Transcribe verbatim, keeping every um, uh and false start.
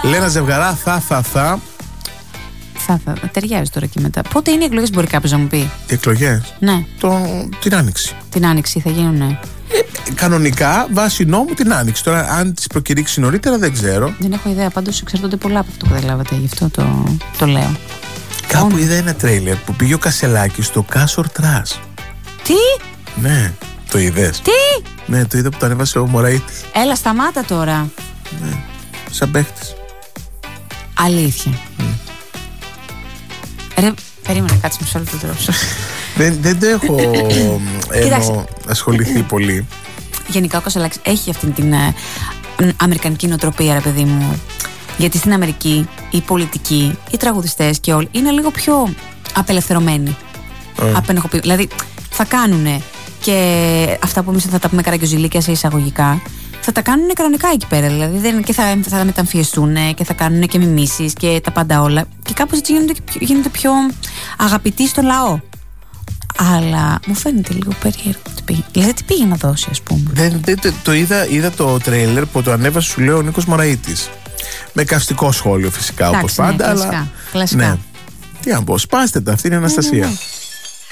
Λένα Ζευγαρά, θα, θα, θα. Θα, θα, ταιριάζει τώρα και μετά. Πότε είναι οι εκλογές, μπορεί κάποιος να μου πει? Οι εκλογές? Ναι. Το, την Άνοιξη. Την Άνοιξη θα γίνουν, ναι. Ε, κανονικά, βάσει νόμου την Άνοιξη. Τώρα, αν τις προκηρύξει νωρίτερα, δεν ξέρω. Δεν έχω ιδέα. Πάντως εξαρτώνται πολλά από αυτό που καταλάβατε. Γι' αυτό το, το λέω. Κάπου oh. είδα ένα τρέιλερ που πήγε ο Κασελάκης στο Κάσορ Τρας. Τι? Ναι, το είδες? Τι? Ναι, το είδα που το ανέβασε ο Μωραΐτης. Έλα, σταμάτα τώρα. Ναι, σαν παίχτης. Αλήθεια. Mm. Ρε, περίμενε, κάτσε μισό λεπτό τώρα. δεν, δεν το έχω ενώ, ασχοληθεί πολύ. Γενικά ο Κασελάκης έχει αυτή την ε, αμερικανική νοοτροπία, ρε παιδί μου. Γιατί στην Αμερική οι πολιτικοί, οι τραγουδιστές και όλοι είναι λίγο πιο απελευθερωμένοι. Mm. Απενεχοποιημένοι. Δηλαδή θα κάνουνε και αυτά που εμείς θα τα πούμε καραγκιόζηλίκια σε εισαγωγικά, θα τα κάνουν κανονικά εκεί πέρα. Δηλαδή δεν, και θα, θα μεταμφιεστούν και θα κάνουν και μιμήσεις και τα πάντα όλα. Και κάπως έτσι γίνονται, γίνονται πιο αγαπητοί στο λαό. Αλλά μου φαίνεται λίγο περίεργο. Δηλαδή τι πήγε να δώσει, ας πούμε. Δεν, δεν, το, το είδα, είδα το τρέιλερ που το ανέβασε, σου λέω, ο Νίκος Μωραΐτης. Με καυστικό σχόλιο φυσικά. Εντάξει, όπως πάντα. Ναι, κλασικά, αλλά κλασικά. Ναι. Τι να πω, σπάστε τα, αυτή είναι η Αναστασία. Ναι, ναι, ναι.